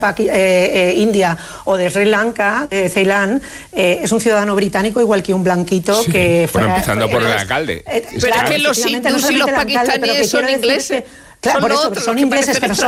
India o de Sri Lanka, Ceilán, es un ciudadano británico igual que un blanquito que fuera... Bueno, empezando por el alcalde. Pero es que los hindús y los pakistaníes son ingleses. Claro, por eso, son ingleses, pero